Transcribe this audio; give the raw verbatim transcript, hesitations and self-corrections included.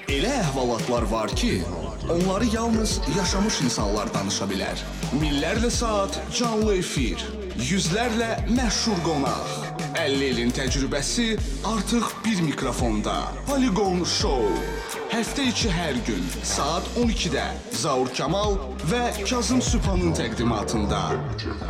Elə əhvalatlar var ki, onları yalnız yaşamış insanlar danışa bilər. Minlərlə saat canlı efir, yüzlərlə məşhur qonaq. əlli ilin təcrübəsi artıq bir mikrofonda. Polygon Show. Həftə içi hər gün saat on ikidə Zaur Kamal və Kazım Sübhanın təqdimatında.